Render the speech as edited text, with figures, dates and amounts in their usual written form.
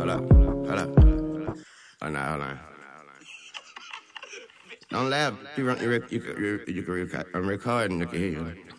Hold up. Hold up. Oh, no, hold on. Don't laugh. I'm recording. You can hear you.